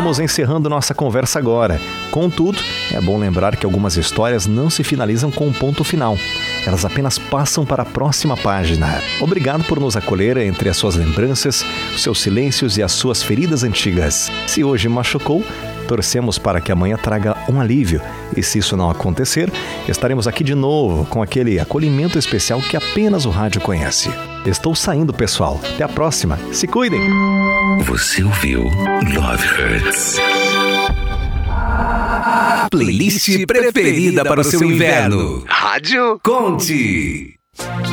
Estamos encerrando nossa conversa agora. Contudo, é bom lembrar que algumas histórias não se finalizam com um ponto final. Elas apenas passam para a próxima página. Obrigado por nos acolher entre as suas lembranças, os seus silêncios e as suas feridas antigas. Se hoje machucou, torcemos para que amanhã traga um alívio. E se isso não acontecer, estaremos aqui de novo com aquele acolhimento especial que apenas o rádio conhece. Estou saindo, pessoal. Até a próxima. Se cuidem. Você ouviu Love Hurts. Playlist preferida para o seu inverno. Rádio Conte.